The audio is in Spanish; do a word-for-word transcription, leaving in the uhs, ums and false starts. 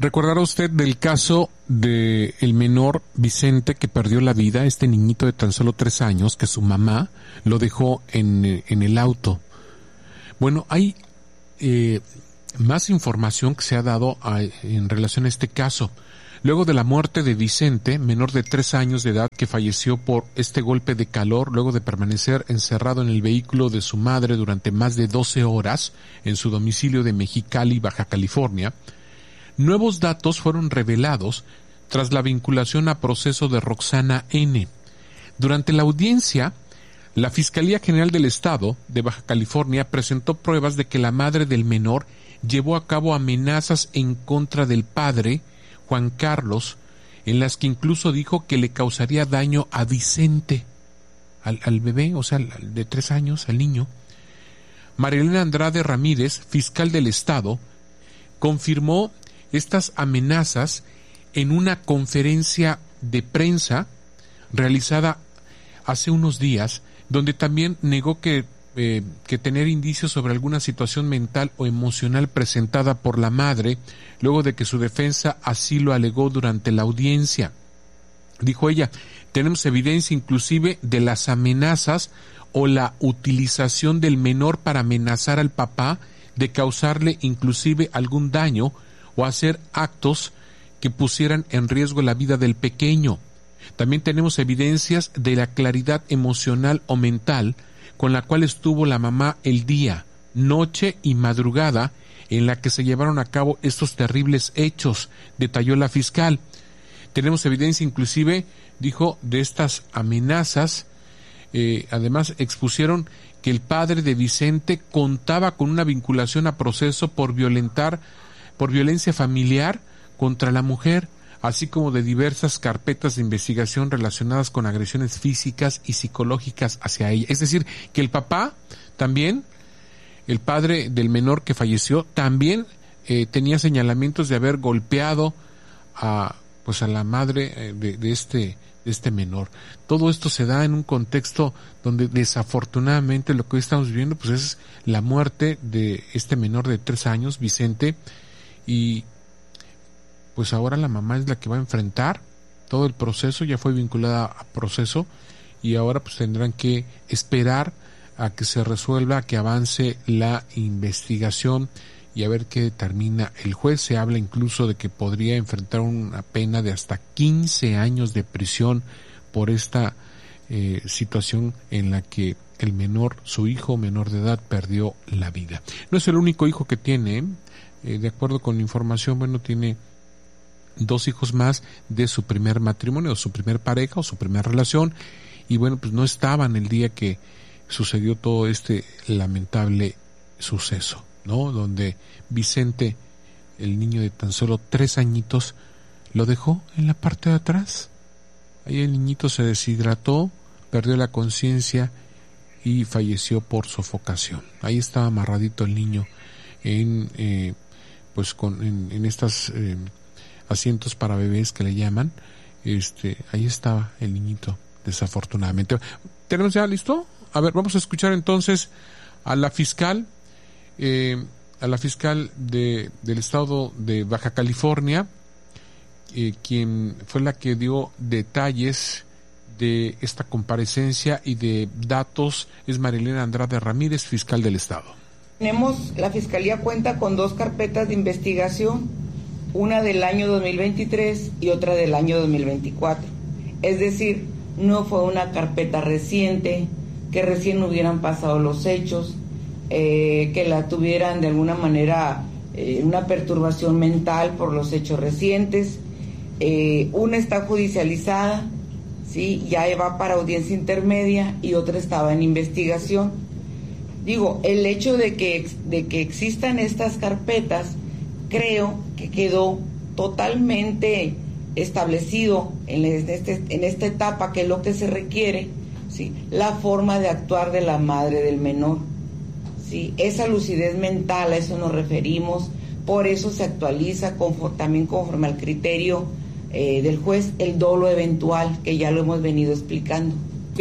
Recordará usted del caso de el menor Vicente que perdió la vida, este niñito de tan solo tres años, que su mamá lo dejó en, en el auto. Bueno, hay eh, más información que se ha dado a, en relación a este caso. Luego de la muerte de Vicente, menor de tres años de edad, que falleció por este golpe de calor luego de permanecer encerrado en el vehículo de su madre durante más de doce horas en su domicilio de Mexicali, Baja California, nuevos datos fueron revelados tras la vinculación a proceso de Roxana N. Durante la audiencia, la Fiscalía General del Estado de Baja California presentó pruebas de que la madre del menor llevó a cabo amenazas en contra del padre, Juan Carlos, en las que incluso dijo que le causaría daño a Vicente, al, al bebé, o sea, al, de tres años, al niño. Marilena Andrade Ramírez, fiscal del Estado, confirmó estas amenazas en una conferencia de prensa realizada hace unos días, donde también negó que, eh, que tener indicios sobre alguna situación mental o emocional presentada por la madre, luego de que su defensa así lo alegó durante la audiencia. Dijo ella, tenemos evidencia inclusive de las amenazas o la utilización del menor para amenazar al papá, de causarle inclusive algún daño o hacer actos que pusieran en riesgo la vida del pequeño. También tenemos evidencias de la claridad emocional o mental con la cual estuvo la mamá el día, noche y madrugada en la que se llevaron a cabo estos terribles hechos, detalló la fiscal. Tenemos evidencia inclusive, dijo, de estas amenazas. Eh, además expusieron que el padre de Vicente contaba con una vinculación a proceso por violentar por violencia familiar contra la mujer, así como de diversas carpetas de investigación relacionadas con agresiones físicas y psicológicas hacia ella. Es decir, que el papá también, el padre del menor que falleció, también eh, tenía señalamientos de haber golpeado a pues a la madre eh, de, de este de este menor. Todo esto se da en un contexto donde desafortunadamente lo que hoy estamos viviendo pues es la muerte de este menor de tres años, Vicente, y pues ahora la mamá es la que va a enfrentar todo el proceso. Ya fue vinculada a proceso y ahora pues tendrán que esperar a que se resuelva, a que avance la investigación y a ver qué determina el juez. Se habla incluso de que podría enfrentar una pena de hasta quince años de prisión por esta eh, situación en la que el menor, su hijo menor de edad, perdió la vida. No es el único hijo que tiene, eh, de acuerdo con la información, bueno, tiene dos hijos más de su primer matrimonio, o su primer pareja, o su primera relación, y bueno, pues no estaban el día que sucedió todo este lamentable suceso, ¿no? Donde Vicente, el niño de tan solo tres añitos, lo dejó en la parte de atrás. Ahí el niñito se deshidrató, perdió la conciencia y falleció por sofocación. Ahí estaba amarradito el niño en, eh, pues con, en, en estas eh, asientos para bebés que le llaman. Este, ahí estaba el niñito, desafortunadamente. ¿Tenemos ya listo? A ver, vamos a escuchar entonces a la fiscal, eh, a la fiscal de, del estado de Baja California, eh, quien fue la que dio detalles de esta comparecencia y de datos. Es Marilena Andrade Ramírez, fiscal del estado. Tenemos, la fiscalía cuenta con dos carpetas de investigación, una del año dos mil veintitrés y otra del año dos mil veinticuatro. Es decir, no fue una carpeta reciente, que recién hubieran pasado los hechos, eh, que la tuvieran de alguna manera eh, una perturbación mental por los hechos recientes. Eh, una está judicializada, ¿sí? Ya va para audiencia intermedia, y otra estaba en investigación. Digo, el hecho de que, de que existan estas carpetas, creo que quedó totalmente establecido en, este, en esta etapa, que es lo que se requiere, ¿sí? La forma de actuar de la madre del menor, ¿sí? Esa lucidez mental, a eso nos referimos. Por eso se actualiza conforme, también conforme al criterio eh, del juez, el dolo eventual, que ya lo hemos venido explicando.